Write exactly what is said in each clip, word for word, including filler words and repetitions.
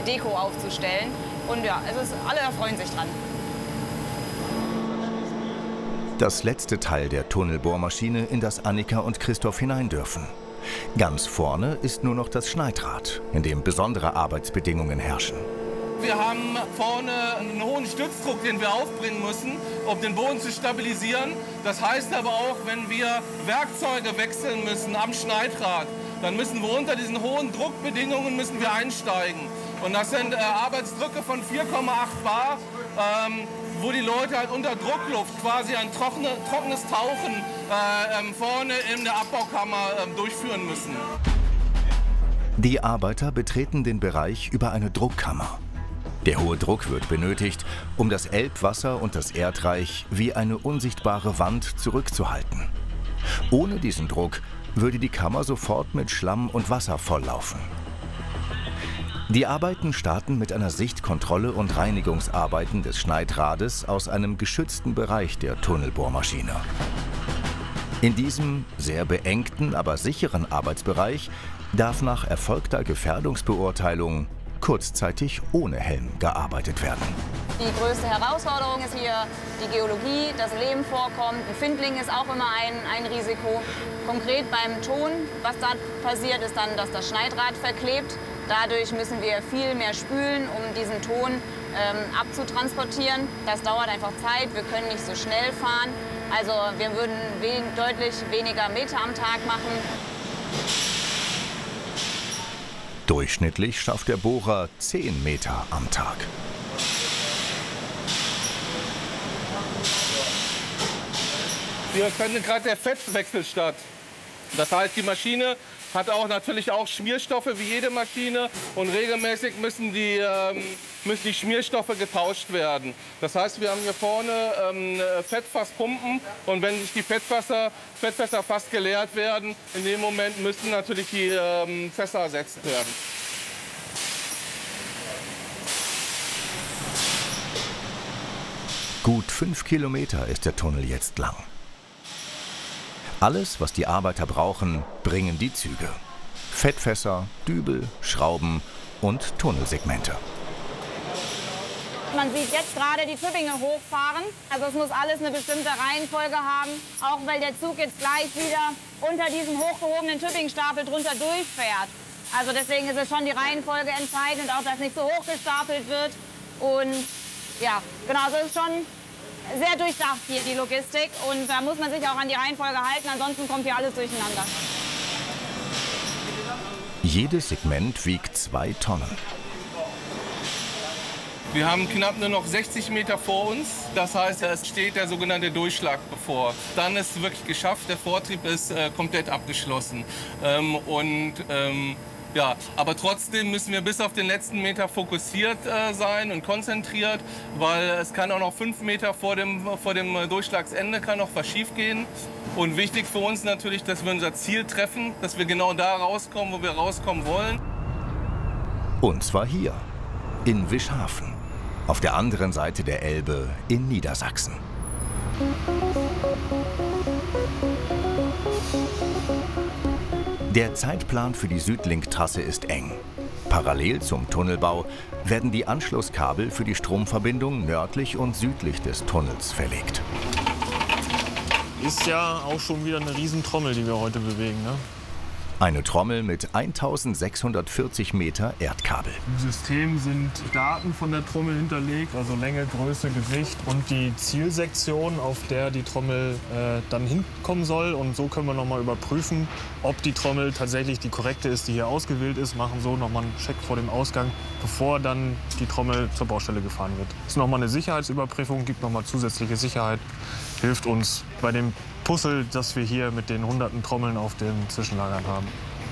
Deko aufzustellen. Und ja, es ist, alle erfreuen sich dran. Das letzte Teil der Tunnelbohrmaschine, in das Annika und Christoph hinein dürfen. Ganz vorne ist nur noch das Schneidrad, in dem besondere Arbeitsbedingungen herrschen. Wir haben vorne einen hohen Stützdruck, den wir aufbringen müssen, um den Boden zu stabilisieren. Das heißt aber auch, wenn wir Werkzeuge wechseln müssen am Schneidrad, dann müssen wir unter diesen hohen Druckbedingungen müssen wir einsteigen. Und das sind äh, Arbeitsdrücke von vier Komma acht Bar, ähm, wo die Leute halt unter Druckluft quasi ein trockene, trockenes Tauchen äh, ähm, vorne in der Abbaukammer äh, durchführen müssen. Die Arbeiter betreten den Bereich über eine Druckkammer. Der hohe Druck wird benötigt, um das Elbwasser und das Erdreich wie eine unsichtbare Wand zurückzuhalten. Ohne diesen Druck würde die Kammer sofort mit Schlamm und Wasser volllaufen. Die Arbeiten starten mit einer Sichtkontrolle und Reinigungsarbeiten des Schneidrades aus einem geschützten Bereich der Tunnelbohrmaschine. In diesem sehr beengten, aber sicheren Arbeitsbereich darf nach erfolgter Gefährdungsbeurteilung kurzzeitig ohne Helm gearbeitet werden. Die größte Herausforderung ist hier die Geologie, das Leben vorkommt. Ein Findling ist auch immer ein, ein Risiko. Konkret beim Ton, was da passiert, ist dann, dass das Schneidrad verklebt. Dadurch müssen wir viel mehr spülen, um diesen Ton ähm, abzutransportieren. Das dauert einfach Zeit, wir können nicht so schnell fahren. Also wir würden we deutlich weniger Meter am Tag machen. Durchschnittlich schafft der Bohrer zehn Meter am Tag. Hier findet gerade der Fettwechsel statt. Das heißt, die Maschine hat auch natürlich auch Schmierstoffe wie jede Maschine und regelmäßig müssen die, ähm, müssen die Schmierstoffe getauscht werden. Das heißt, wir haben hier vorne ähm, Fettfasspumpen und wenn sich die Fettfässer, Fettfässer fast geleert werden, in dem Moment müssen natürlich die ähm, Fässer ersetzt werden. Gut fünf Kilometer ist der Tunnel jetzt lang. Alles, was die Arbeiter brauchen, bringen die Züge. Fettfässer, Dübel, Schrauben und Tunnelsegmente. Man sieht jetzt gerade die Tübinge hochfahren. Also es muss alles eine bestimmte Reihenfolge haben, auch weil der Zug jetzt gleich wieder unter diesen hochgehobenen Tübingenstapel drunter durchfährt. Also deswegen ist es schon die Reihenfolge entscheidend, auch dass nicht so hoch gestapelt wird. Und ja, genau, also es ist schon sehr durchdacht hier, die Logistik. Und da muss man sich auch an die Reihenfolge halten, ansonsten kommt hier alles durcheinander. Jedes Segment wiegt zwei Tonnen. Wir haben knapp nur noch sechzig Meter vor uns. Das heißt, es steht der sogenannte Durchschlag bevor. Dann ist es wirklich geschafft, der Vortrieb ist äh, komplett abgeschlossen. Ähm, und ähm, Ja, aber trotzdem müssen wir bis auf den letzten Meter fokussiert äh, sein und konzentriert, weil es kann auch noch fünf Meter vor dem, vor dem Durchschlagsende kann noch was schief gehen. Und wichtig für uns natürlich, dass wir unser Ziel treffen, dass wir genau da rauskommen, wo wir rauskommen wollen. Und zwar hier, in Wischhafen, auf der anderen Seite der Elbe in Niedersachsen. Der Zeitplan für die Südlink-Trasse ist eng. Parallel zum Tunnelbau werden die Anschlusskabel für die Stromverbindung nördlich und südlich des Tunnels verlegt. Ist ja auch schon wieder eine Riesentrommel, die wir heute bewegen, ne? Eine Trommel mit eintausendsechshundertvierzig Meter Erdkabel. Im System sind Daten von der Trommel hinterlegt, also Länge, Größe, Gewicht und die Zielsektion, auf der die Trommel äh, dann hinkommen soll. Und so können wir noch mal überprüfen, ob die Trommel tatsächlich die korrekte ist, die hier ausgewählt ist. Machen so noch mal einen Check vor dem Ausgang, bevor dann die Trommel zur Baustelle gefahren wird. Das ist noch mal eine Sicherheitsüberprüfung, gibt noch mal zusätzliche Sicherheit, hilft uns bei dem Puzzle, das wir hier mit den hunderten Trommeln auf den Zwischenlagern haben.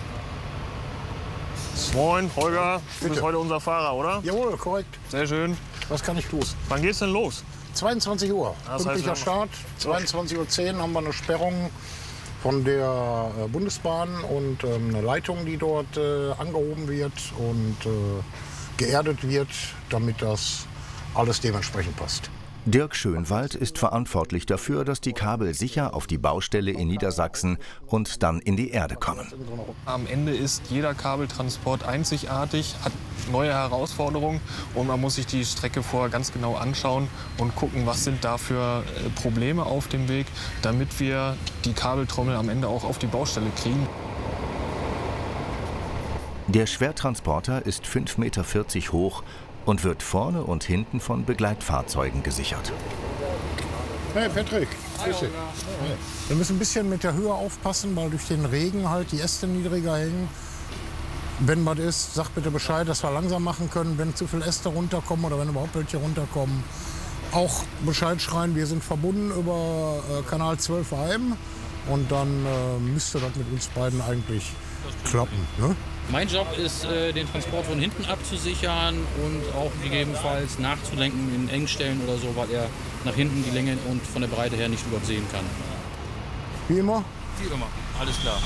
Moin, Holger, du bist heute unser Fahrer, oder? Jawohl, korrekt. Sehr schön. Was kann ich tun? Wann geht's denn los? zweiundzwanzig Uhr, Das pünktlicher heißt, Start. zweiundzwanzig Uhr zehn haben wir eine Sperrung von der äh, Bundesbahn und ähm, eine Leitung, die dort äh, angehoben wird und äh, geerdet wird, damit das alles dementsprechend passt. Dirk Schönwald ist verantwortlich dafür, dass die Kabel sicher auf die Baustelle in Niedersachsen und dann in die Erde kommen. Am Ende ist jeder Kabeltransport einzigartig, hat neue Herausforderungen und man muss sich die Strecke vorher ganz genau anschauen und gucken, was sind da für Probleme auf dem Weg, damit wir die Kabeltrommel am Ende auch auf die Baustelle kriegen. Der Schwertransporter ist fünf Meter vierzig hoch und wird vorne und hinten von Begleitfahrzeugen gesichert. Hey Patrick, grüß dich. Wir müssen ein bisschen mit der Höhe aufpassen, weil durch den Regen halt die Äste niedriger hängen. Wenn was ist, sag bitte Bescheid, dass wir langsam machen können, wenn zu viele Äste runterkommen oder wenn überhaupt welche runterkommen. Auch Bescheid schreien, wir sind verbunden über äh, Kanal zwölf Heim und dann äh, müsste das mit uns beiden eigentlich klappen. Ne? Mein Job ist, den Transport von hinten abzusichern und auch gegebenenfalls nachzulenken in Engstellen oder so, weil er nach hinten die Länge und von der Breite her nicht überhaupt sehen kann. Wie immer? Wie immer, alles klar.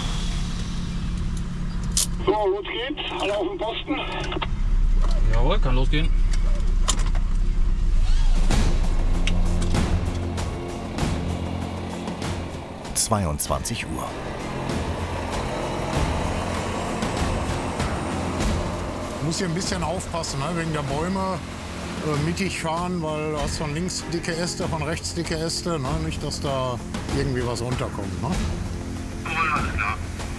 So, los geht's. Alle auf dem Posten. Jawohl, kann losgehen. zweiundzwanzig Uhr. Ich muss hier ein bisschen aufpassen, ne, wegen der Bäume. Äh, mittig fahren, weil du hast von links dicke Äste, von rechts dicke Äste. Ne, nicht, dass da irgendwie was runterkommt. Ne? Alles klar.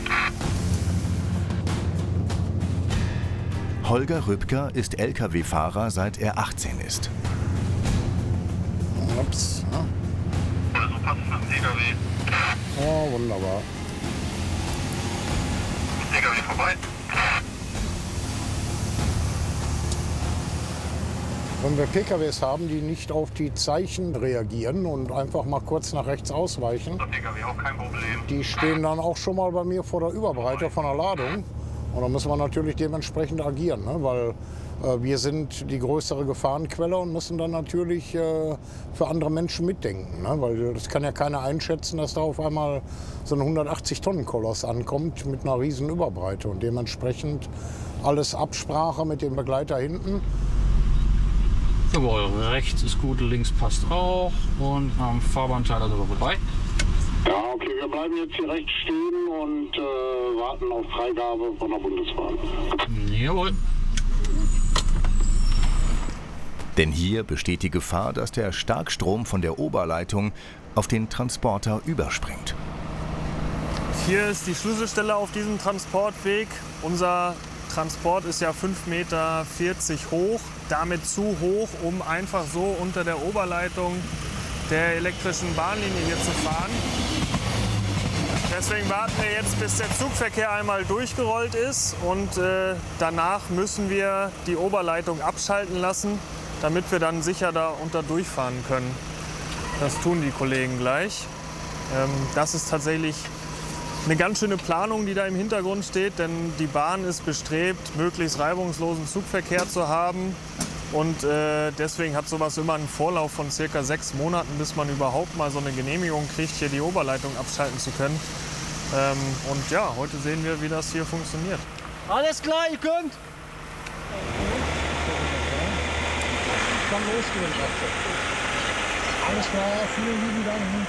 Holger Rübker ist L K W-Fahrer, seit er achtzehn ist. Ups, ne? Also passt es mit dem P K W. Oh, wunderbar. P K W vorbei. Wenn wir P K Ws haben, die nicht auf die Zeichen reagieren und einfach mal kurz nach rechts ausweichen, P K W auch kein Problem. die stehen dann auch schon mal bei mir vor der Überbreite von der Ladung. Und dann müssen wir natürlich dementsprechend agieren, ne? Weil äh, wir sind die größere Gefahrenquelle und müssen dann natürlich äh, für andere Menschen mitdenken. Ne? Weil das kann ja keiner einschätzen, dass da auf einmal so ein hundertachtzig Tonnen Koloss ankommt mit einer riesen Überbreite. Und dementsprechend alles Absprache mit dem Begleiter hinten. Jawohl, rechts ist gut, links passt auch und am Fahrbahnteil also vorbei. Ja, okay, wir bleiben jetzt hier rechts stehen und äh, warten auf Freigabe von der Bundesbahn. Jawohl. Denn hier besteht die Gefahr, dass der Starkstrom von der Oberleitung auf den Transporter überspringt. Hier ist die Schlüsselstelle auf diesem Transportweg. Unser Transport ist ja fünf Meter vierzig hoch, damit zu hoch, um einfach so unter der Oberleitung der elektrischen Bahnlinie hier zu fahren. Deswegen warten wir jetzt, bis der Zugverkehr einmal durchgerollt ist und äh, danach müssen wir die Oberleitung abschalten lassen, damit wir dann sicher da unter durchfahren können. Das tun die Kollegen gleich. Ähm, das ist tatsächlich eine ganz schöne Planung, die da im Hintergrund steht, denn die Bahn ist bestrebt, möglichst reibungslosen Zugverkehr zu haben. Und äh, deswegen hat sowas immer einen Vorlauf von circa sechs Monaten, bis man überhaupt mal so eine Genehmigung kriegt, hier die Oberleitung abschalten zu können. Ähm, und ja, heute sehen wir, wie das hier funktioniert. Alles klar, ihr könnt. Kann losgehen. Alles klar, vielen lieben Dank.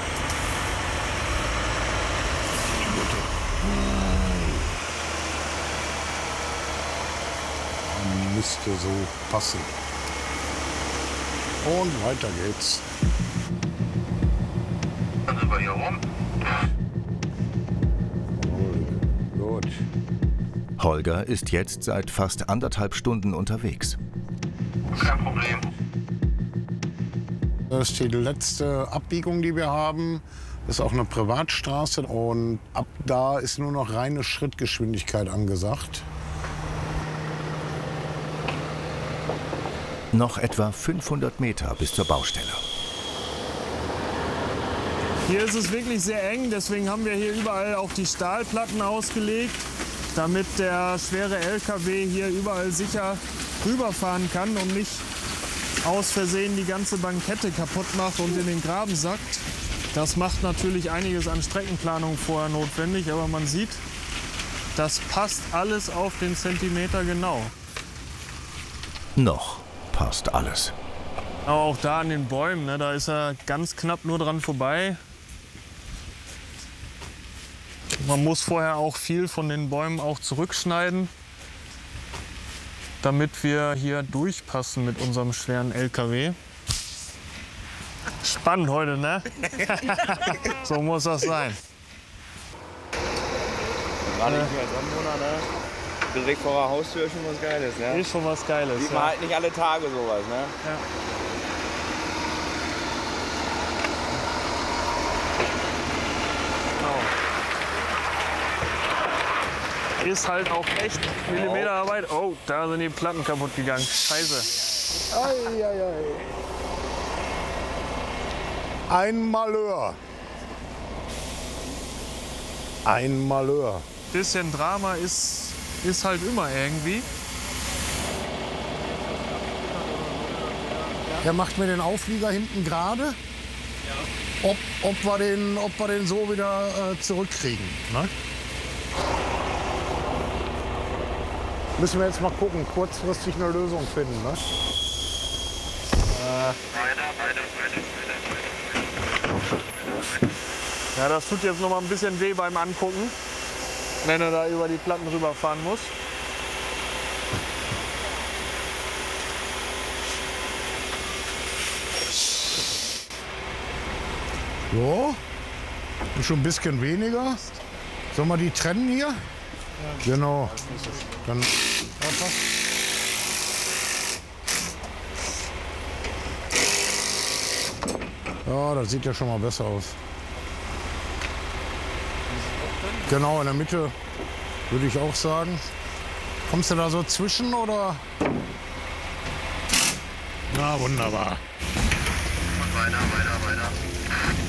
Müsste so passen. Und weiter geht's. Dann sind wir hier rum. Gut. Holger ist jetzt seit fast anderthalb Stunden unterwegs. Kein Problem. Das ist die letzte Abbiegung, die wir haben. Das ist auch eine Privatstraße und ab da ist nur noch reine Schrittgeschwindigkeit angesagt. Noch etwa fünfhundert Meter bis zur Baustelle. Hier ist es wirklich sehr eng, deswegen haben wir hier überall auch die Stahlplatten ausgelegt, damit der schwere L K W hier überall sicher rüberfahren kann und nicht aus Versehen die ganze Bankette kaputt macht und in den Graben sackt. Das macht natürlich einiges an Streckenplanung vorher notwendig, aber man sieht, das passt alles auf den Zentimeter genau. Noch passt alles. Aber auch da an den Bäumen, ne, da ist er ganz knapp nur dran vorbei. Man muss vorher auch viel von den Bäumen auch zurückschneiden, damit wir hier durchpassen mit unserem schweren L K W. Spannend heute, ne? So muss das sein. Gerade nicht als Anwohner, ne? Direkt vor der Haustür ist schon was Geiles, ne? Ist schon was Geiles. Sieht man ja. halt nicht alle Tage sowas, ne? Ja. Genau. Ist halt auch echt Millimeterarbeit. Oh, da sind die Platten kaputt gegangen. Scheiße. Ei, ei, ei. Ein Malheur. Ein Malheur. Bisschen Drama ist, ist halt immer irgendwie. Er macht mir den Auflieger hinten gerade. Ob, ob, wir den, ob wir den so wieder äh, zurückkriegen. Ne? Müssen wir jetzt mal gucken, kurzfristig eine Lösung finden. Ne? Äh. Ja, das tut jetzt noch mal ein bisschen weh beim Angucken, wenn er da über die Platten rüberfahren muss. So, ist schon ein bisschen weniger. Sollen wir die trennen hier? Ja. Genau. Dann ja, das sieht ja schon mal besser aus. Genau, in der Mitte würde ich auch sagen. Kommst du da so zwischen oder? Na, wunderbar. Und weiter, weiter, weiter.